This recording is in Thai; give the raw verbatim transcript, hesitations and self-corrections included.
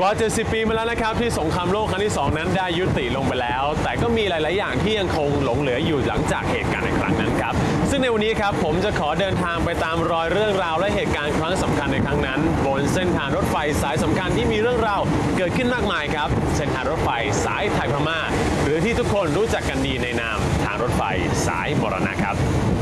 ว่าเจ็ดสิบปีมาแล้วนะครับที่สงครามโลกครั้งที่สองนั้นได้ยุติลงไปแล้วแต่ก็มีหลายๆอย่างที่ยังคงหลงเหลืออยู่หลังจากเหตุการณ์ในครั้งนั้นครับซึ่งในวันนี้ครับผมจะขอเดินทางไปตามรอยเรื่องราวและเหตุการณ์ครั้งสำคัญในครั้งนั้นบนเส้นทางรถไฟสายสำคัญที่มีเรื่องราวเกิดขึ้นมากมายครับเส้นทางรถไฟสายไทยพม่าหรือที่ทุกคนรู้จักกันดีในนามทางรถไฟสายมรณะครับ